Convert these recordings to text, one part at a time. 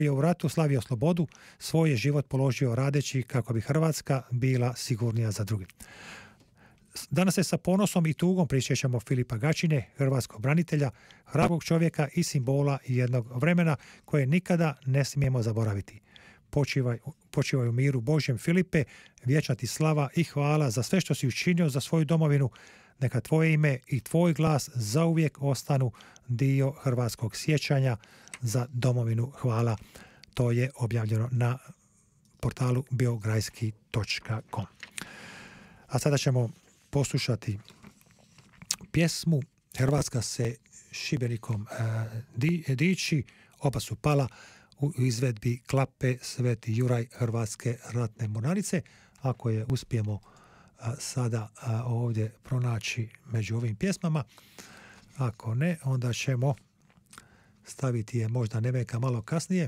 je u ratu slavio slobodu, svoj je život položio radeći kako bi Hrvatska bila sigurnija za druge. Danas se sa ponosom i tugom prisjećamo Filipa Gačine, hrvatskog branitelja, hrabrog čovjeka i simbola jednog vremena koje nikada ne smijemo zaboraviti. Počivaj u miru Božjem, Filipe, vječna ti slava i hvala za sve što si učinio za svoju domovinu. Neka tvoje ime i tvoj glas zauvijek ostanu dio hrvatskog sjećanja za domovinu. Hvala. To je objavljeno na portalu biograjski.com. A sada ćemo poslušati pjesmu Hrvatska se Šibenikom diči, oba su pala u izvedbi Klape Sveti Juraj Hrvatske ratne mornarice. Ako je uspijemo sada ovdje pronaći među ovim pjesmama, ako ne, onda ćemo staviti je možda Nevenka malo kasnije.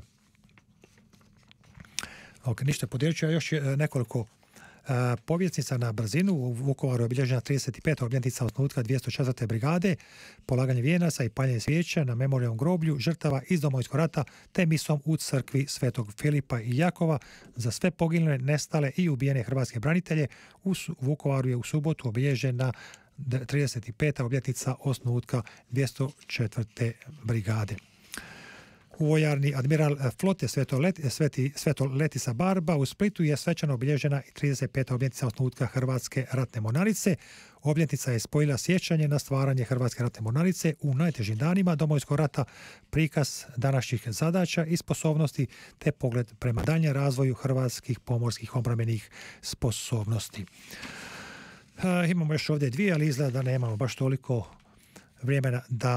Ništa, podijelit ću još nekoliko povjesnica na brzinu. U Vukovaru je obilježena 35. obljetnica osnutka 204. brigade, polaganje vijenaca i paljenje svijeća na memorijalnom groblju žrtava iz Domovinskog rata te misom u crkvi Svetog Filipa i Jakova za sve poginule, nestale i ubijene hrvatske branitelje. U Vukovaru je u subotu obilježena 35. obljetnica osnutka 204. brigade. U vojarni Admiral flote Sveto Letisa Barba u Splitu je svečano obilježena 35. obljetnica osnutka Hrvatske ratne mornarice. Obljetnica je spojila sjećanje na stvaranje Hrvatske ratne mornarice u najtežim danima Domovinskog rata, prikaz današnjih zadaća i sposobnosti te pogled prema daljnjem razvoju hrvatskih pomorskih obrambenih sposobnosti. Imamo još ovdje dvije, ali izgleda da nemamo baš toliko vremena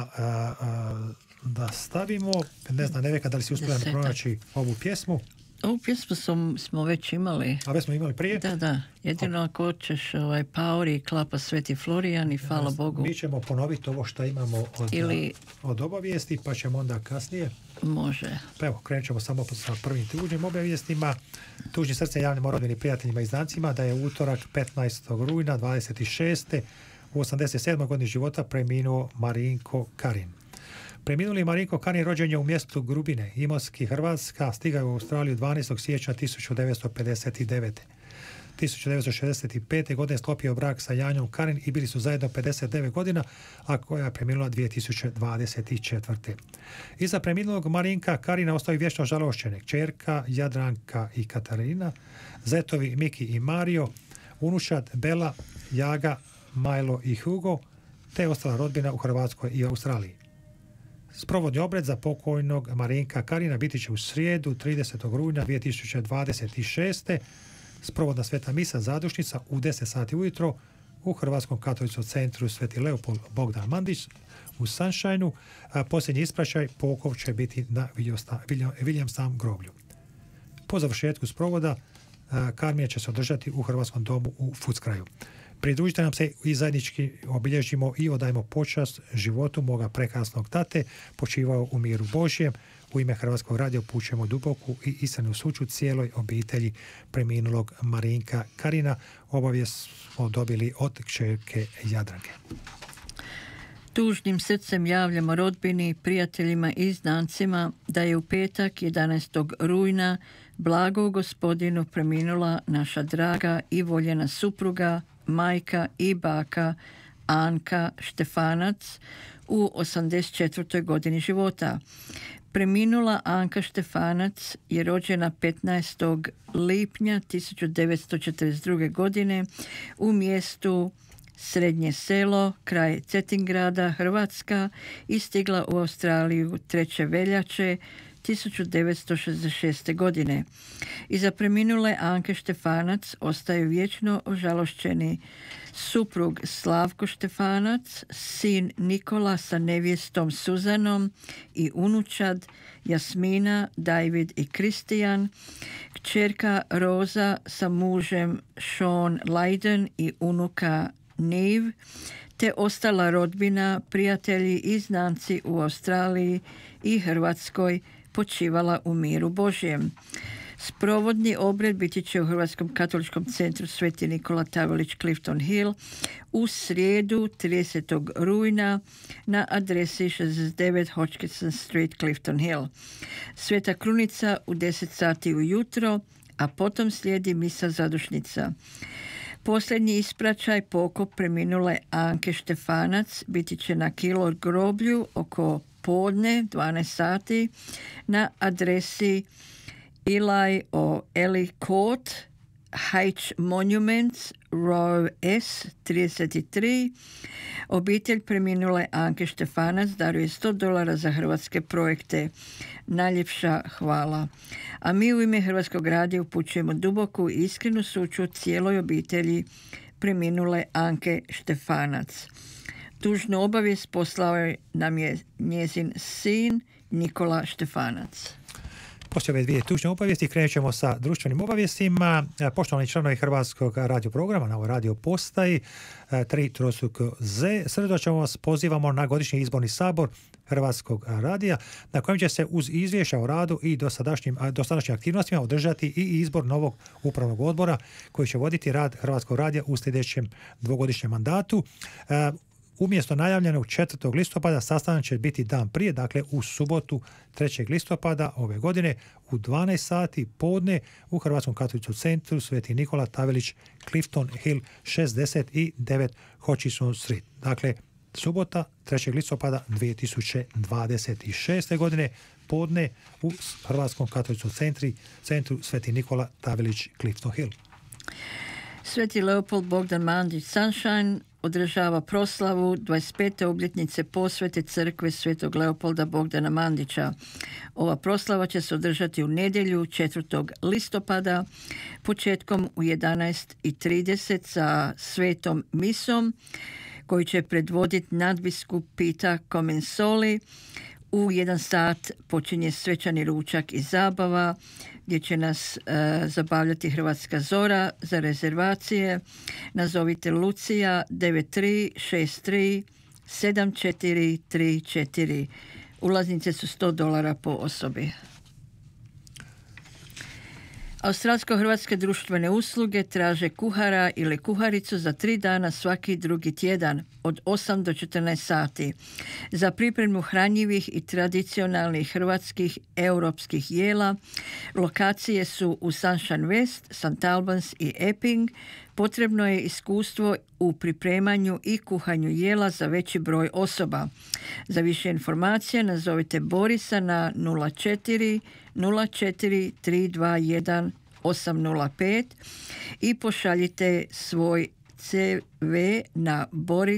da stavimo. Ne znam, Nevenka, da li si uspjela pronaći ovu pjesmu? Ovu pjesmu smo već imali. A već smo imali prije? Da. Jedino ako hoćeš Pauri, Klapa Sveti Florijan i hvala Bogu. Mi ćemo ponoviti ovo što imamo od obavijesti, pa ćemo onda kasnije. Može. Pa evo, krenut ćemo samo sa prvim tužnim obavijestima. Tužni srce javnim rodbinim prijateljima i znancima da je utorak 15. rujna 26. u 87. godini života preminuo Marinko Karin. Preminuli Marinko Karin rođen je u mjestu Grubine, Imotski, Hrvatska, stigao je u Australiju 12. siječnja 1959. 1965. godine sklopio brak sa Janjom Karin i bili su zajedno 59 godina, a koja je preminula 2024. Iza preminulog Marinka Karina ostaju vječno žalošćene kćerka Jadranka i Katarina, zetovi Miki i Mario, unučad Bela, Jaga, Majlo i Hugo, te ostala rodbina u Hrvatskoj i Australiji. Sprovodni obred za pokojnog Marinka Karina biti će u srijedu 30. rujna 2026. Sprovodna sveta misa zadušnica u 10 sati ujutro u Hrvatskom katoličkom centru Sveti Leopold Bogdan Mandić u Sunshine-u. Posljednji ispraćaj pokov će biti na Williamstam groblju. Po završetku sprovoda karmija će se održati u Hrvatskom domu u Fuckraju. Pridružite nam se i zajednički obilježimo i odajmo počast životu moga prekrasnog tate, počivao u miru Božjem. U ime Hrvatskog radija upućujemo duboku i iskrenu sućut cijeloj obitelji preminulog Marinka Karina. Obavijest smo dobili od kćerke Jadranke. Tužnim srcem javljamo rodbini, prijateljima i znancima da je u petak 11. rujna blago Gospodinu preminula naša draga i voljena supruga, majka i baka Anka Štefanac u 84. godini života. Preminula Anka Štefanac je rođena 15. lipnja 1942. godine u mjestu Srednje selo, kraj Cetingrada, Hrvatska, i stigla u Australiju 3. veljače 1966. godine. Iza preminule Anke Štefanac ostaju vječno ožalošćeni suprug Slavko Štefanac, sin Nikola sa nevjestom Suzanom i unučad Jasmina, David i Kristijan, kćerka Roza sa mužem Sean Leiden i unuka Neve, te ostala rodbina, prijatelji i znanci u Australiji i Hrvatskoj počivala u miru Božjem. Sprovodni obred biti će u Hrvatskom katoličkom centru Sveti Nikola Tavelić Clifton Hill u srijedu 30. rujna na adresi 69 Hodgkinson Street, Clifton Hill. Sveta krunica u 10 sati ujutro, a potom slijedi misa zadušnica. Posljednji ispraćaj pokop preminule Anke Štefanac biti će na Kilor groblju oko podne 12 sati na adresi Eli o Eli Court, Heights Monuments, Row S 33. Obitelj preminule Anke Štefanac daruje $100 za hrvatske projekte. Najljepša hvala. A mi u ime Hrvatskog radija upućujemo duboku i iskrenu sućut cijeloj obitelji preminule Anke Štefanac. Tužnu obavijest poslao nam je njezin sin Nikola Štefanac. Poslije ove dvije tužne obavijesti krenut ćemo sa društvenim obavijestima. Poštovani članovi Hrvatskog radio programa na ovoj radio postaji 3 Z, srdačno vas pozivamo na godišnji izborni sabor Hrvatskog radija, na kojem će se uz izvješća o radu i dosadašnjim aktivnostima održati i izbor novog upravnog odbora koji će voditi rad Hrvatskog radija u sljedećem dvogodišnjem mandatu. Umjesto najavljenog 4. listopada sastanak će biti dan prije, dakle u subotu 3. listopada ove godine u 12 sati podne u Hrvatskom katoličkom centru Sveti Nikola Tavelić Clifton Hill 69 Hodgkinson Street. Dakle, subota 3. listopada 2026. godine podne u Hrvatskom katoličkom centru Sveti Nikola Tavelić Clifton Hill. Sveti Leopold Bogdan Mandić Sunshine održava proslavu 25. obljetnice posvete crkve Svetog Leopolda Bogdana Mandića. Ova proslava će se održati u nedjelju 4. listopada početkom u 11:30 sa svetom misom koji će predvoditi nadbiskup Pita Comensoli. U 1 sat počinje svečani ručak i zabava gdje će nas zabavljati Hrvatska Zora. Za rezervacije nazovite Lucija 9363 7434. Ulaznice su $100 po osobi. Australsko-hrvatske društvene usluge traže kuhara ili kuharicu za 3 dana svaki drugi tjedan od 8 do 14 sati. Za pripremu hranjivih i tradicionalnih hrvatskih europskih jela lokacije su u Sunshine West, St. Albans i Epping. Potrebno je iskustvo u pripremanju i kuhanju jela za veći broj osoba. Za više informacija nazovite Borisa na 04 04 321 805 i pošaljite svoj CV na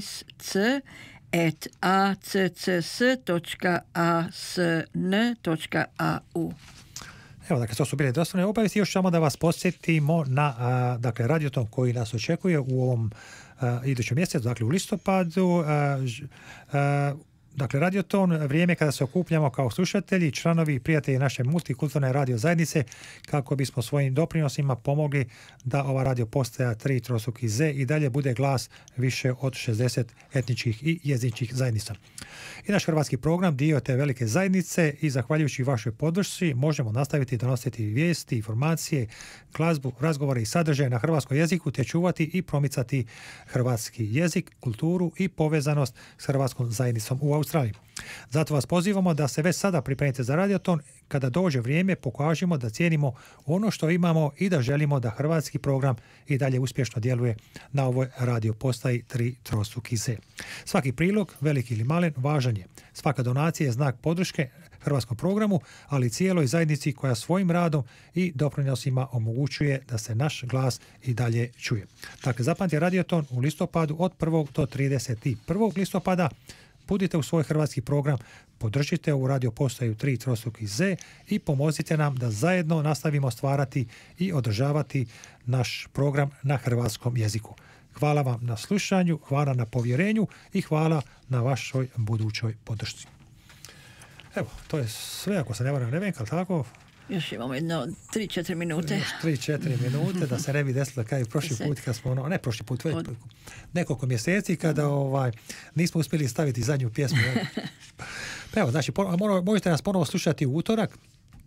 boris.accs.asn.au. Evo, dakle, to su bile dostavne obavijesti. Još samo da vas podsjetimo na dakle, radioton koji nas očekuje u ovom idućem mjesecu, dakle u listopadu. Dakle, radioton, vrijeme kada se okupljamo kao slušatelji, članovi i prijatelji naše multikulturne radio zajednice kako bismo svojim doprinosima pomogli da ova radio postaja 3 Z i dalje bude glas više od 60 etničkih i jezičnih zajednica. I naš hrvatski program dio te velike zajednice i zahvaljujući vašoj podršci možemo nastaviti donositi vijesti, informacije, glazbu, razgovore i sadržaje na hrvatskom jeziku te čuvati i promicati hrvatski jezik, kulturu i povezanost s hrvatskom zajednicom u Australiji. Zato vas pozivamo da se već sada pripremite za radioton. Kada dođe vrijeme pokažemo da cijenimo ono što imamo i da želimo da hrvatski program i dalje uspješno djeluje na ovoj radio postaji 3 Z. Svaki prilog, veliki ili malen, važan je. Svaka donacija je znak podrške hrvatskom programu, ali i cijeloj zajednici koja svojim radom i doprinosima omogućuje da se naš glas i dalje čuje. Dakle, zapamtite radioton u listopadu od 1. do 31. listopada. Budite u svoj hrvatski program, podržite ovu radio postaju 3 Z i pomozite nam da zajedno nastavimo stvarati i održavati naš program na hrvatskom jeziku. Hvala vam na slušanju, hvala na povjerenju i hvala na vašoj budućoj podršci. Evo, to je sve, ako se ne varam, Nevenka, tako? Još imamo 3-4 minute. Još 3-4 minute, da se ne bi desilo kao i prošli put, kad smo, ne prošli put, nekoliko mjeseci kada nismo uspjeli staviti zadnju pjesmu. Pa evo, znači, možete nas ponovo slušati u utorak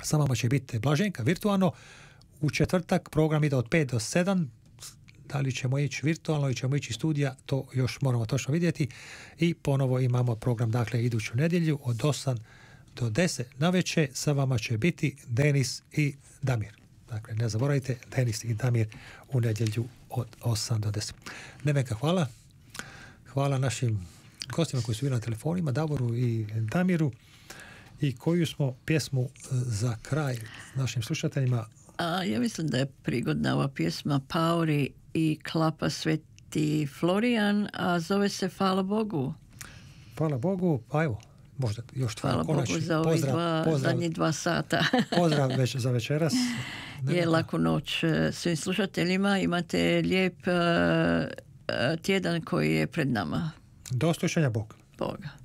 Sa vama će biti Blaženka virtualno. U četvrtak program ide od 5 do 7. Da li ćemo ići virtualno ili ćemo ići iz studija, to još moramo točno vidjeti. I ponovo imamo program, dakle, iduću nedjelju od 8 do 10 navečer. Sa vama će biti Denis i Damir. Dakle, ne zaboravite, Denis i Damir u nedjelju od 8 do 10. Nevenka, hvala. Hvala našim gostima koji su bili na telefonima, Davoru i Damiru. I koju smo pjesmu za kraj našim slušateljima? Ja mislim da je prigodna ova pjesma Pauri i Klapa Sveti Florijan, a zove se Hvala Bogu. Hvala Bogu, pa evo, možda još Hvala Bogu za ovih zadnjih 2 sata. Pozdrav za večeras. Je laku noć svim slušateljima. Imate lijep tjedan koji je pred nama. Do slušanja, Bog. Boga.